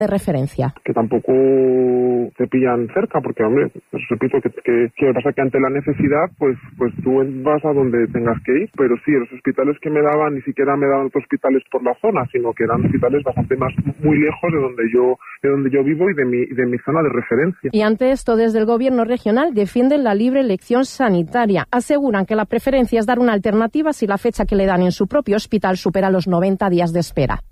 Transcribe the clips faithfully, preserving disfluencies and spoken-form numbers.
de referencia. Que tampoco te pillan cerca, porque, hombre, os repito que, que, que pasa que ante la necesidad, pues pues tú vas a donde tengas que ir, pero sí, los hospitales que me daban ni siquiera me daban otros hospitales por la zona, sino que eran hospitales bastante más, muy lejos de donde yo de donde yo vivo y de mi, de mi zona de referencia. Y ante esto, desde el gobierno regional defienden la libre elección sanitaria. Aseguran que la preferencia es dar una alternativa si la fecha que le dan en su propio hospital supera los noventa días de espera.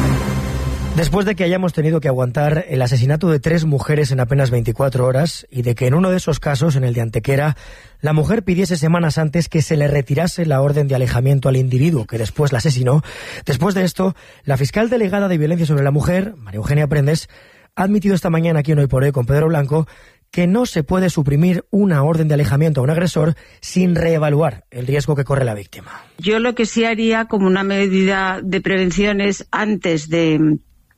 Después de que hayamos tenido que aguantar el asesinato de tres mujeres en apenas veinticuatro horas y de que en uno de esos casos, en el de Antequera, la mujer pidiese semanas antes que se le retirase la orden de alejamiento al individuo que después la asesinó, después de esto, la fiscal delegada de Violencia sobre la Mujer, María Eugenia Prendes, ha admitido esta mañana aquí en Hoy por Hoy con Pedro Blanco que no se puede suprimir una orden de alejamiento a un agresor sin reevaluar el riesgo que corre la víctima. Yo lo que sí haría como una medida de prevención es antes de...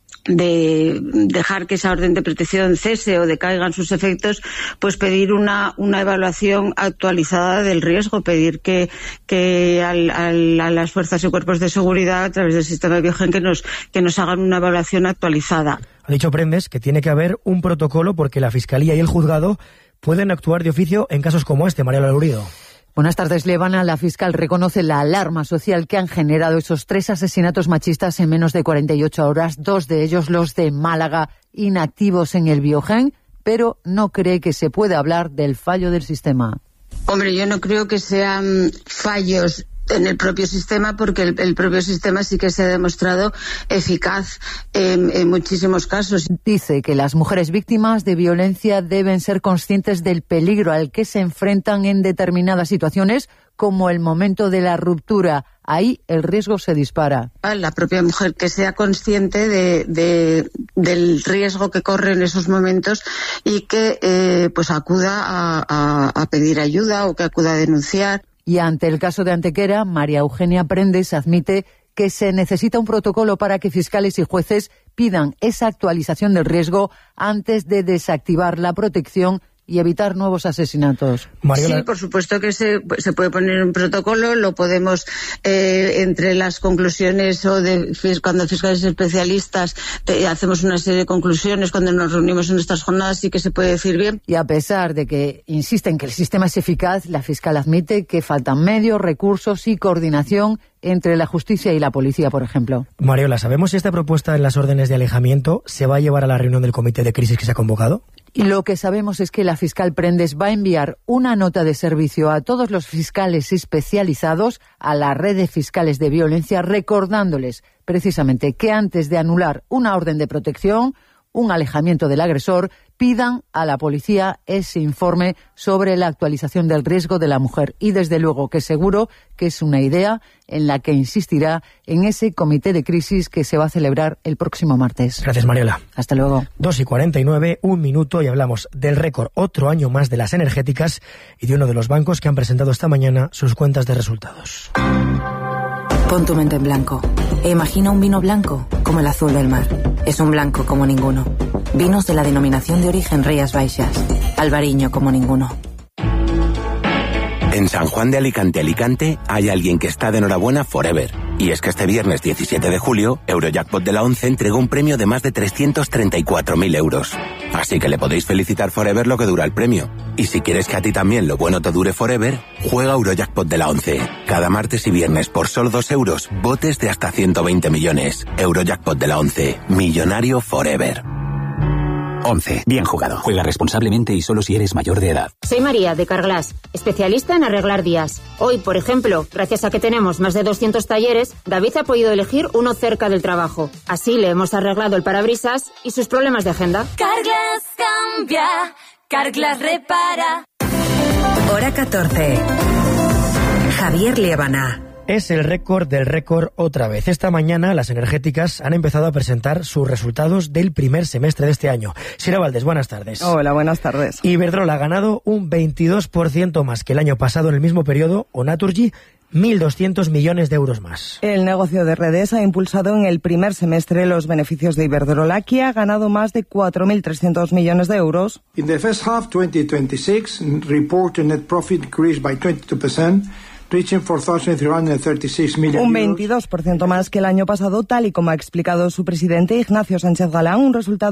de dejar que esa orden de protección cese o decaigan sus efectos, pues pedir una una evaluación actualizada del riesgo, pedir que que al, al, a las fuerzas y cuerpos de seguridad a través del sistema de Biogen que nos que nos hagan una evaluación actualizada. Ha dicho Prendes que tiene que haber un protocolo porque la Fiscalía y el Juzgado pueden actuar de oficio en casos como este, María Lurido. Buenas tardes, Levana. La fiscal reconoce la alarma social que han generado esos tres asesinatos machistas en menos de cuarenta y ocho horas, dos de ellos los de Málaga, inactivos en el Biogen, pero no cree que se pueda hablar del fallo del sistema. Hombre, yo no creo que sean fallos en el propio sistema, porque el, el propio sistema sí que se ha demostrado eficaz en, en muchísimos casos. Dice que las mujeres víctimas de violencia deben ser conscientes del peligro al que se enfrentan en determinadas situaciones, como el momento de la ruptura. Ahí el riesgo se dispara. La propia mujer que sea consciente de, de, del riesgo que corre en esos momentos y que eh, pues acuda a, a, a pedir ayuda o que acuda a denunciar. Y ante el caso de Antequera, María Eugenia Prendes admite que se necesita un protocolo para que fiscales y jueces pidan esa actualización del riesgo antes de desactivar la protección y evitar nuevos asesinatos. Mariola. Sí, por supuesto que se, se puede poner un protocolo, lo podemos, eh, entre las conclusiones o de cuando fiscales especialistas eh, hacemos una serie de conclusiones, cuando nos reunimos en estas jornadas, sí que se puede decir bien. Y a pesar de que insisten que el sistema es eficaz, la fiscal admite que faltan medios, recursos y coordinación entre la justicia y la policía, por ejemplo. Mariola, ¿sabemos si esta propuesta en las órdenes de alejamiento se va a llevar a la reunión del comité de crisis que se ha convocado? Y lo que sabemos es que la fiscal Prendes va a enviar una nota de servicio a todos los fiscales especializados, a la red de fiscales de violencia, recordándoles precisamente que antes de anular una orden de protección, un alejamiento del agresor, pidan a la policía ese informe sobre la actualización del riesgo de la mujer. Y desde luego que seguro que es una idea en la que insistirá en ese comité de crisis que se va a celebrar el próximo martes. Gracias, Mariola. Hasta luego. dos y cuarenta y nueve, un minuto, y hablamos del récord otro año más de las energéticas y de uno de los bancos que han presentado esta mañana sus cuentas de resultados. Pon tu mente en blanco e imagina un vino blanco como el azul del mar. Es un blanco como ninguno. Vinos de la denominación de origen Rías Baixas. Albariño como ninguno. En San Juan de Alicante, Alicante, hay alguien que está de enhorabuena forever. Y es que este viernes diecisiete de julio, Eurojackpot de la ONCE entregó un premio de más de trescientos treinta y cuatro mil euros. Así que le podéis felicitar forever lo que dura el premio. Y si quieres que a ti también lo bueno te dure forever, juega Eurojackpot de la ONCE. Cada martes y viernes por solo dos euros, botes de hasta ciento veinte millones. Eurojackpot de la ONCE. Millonario forever. once. Bien jugado. Juega responsablemente y solo si eres mayor de edad. Soy María, de Carglass, especialista en arreglar vías. Hoy, por ejemplo, gracias a que tenemos más de doscientos talleres, David ha podido elegir uno cerca del trabajo. Así le hemos arreglado el parabrisas y sus problemas de agenda. Carglass cambia, Carglass repara. Hora catorce. Javier Liébana. Es el récord del récord otra vez. Esta mañana las energéticas han empezado a presentar sus resultados del primer semestre de este año. Sira Valdés, buenas tardes. Hola, buenas tardes. Iberdrola ha ganado un veintidós por ciento más que el año pasado en el mismo periodo, o Naturgy, mil doscientos millones de euros más. El negocio de redes ha impulsado en el primer semestre los beneficios de Iberdrola, que ha ganado más de cuatro mil trescientos millones de euros. In the first half twenty twenty-six, reported net profit increased by twenty-two percent. Un veintidós por ciento más que el año pasado, tal y como ha explicado su presidente Ignacio Sánchez Galán, un resultado